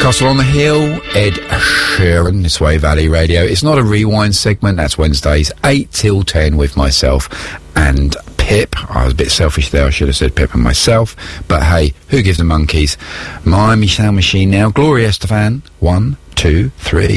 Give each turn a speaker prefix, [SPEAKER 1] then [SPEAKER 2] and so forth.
[SPEAKER 1] Castle on the Hill, Ed Sheeran, This Way Valley Radio. It's not a rewind segment, that's Wednesdays, 8 till 10 with myself and Pip. I was a bit selfish there, I should have said Pip and myself. But hey, who gives the monkeys? My Sound Machine now, Gloria Estefan, 1, 2, 3.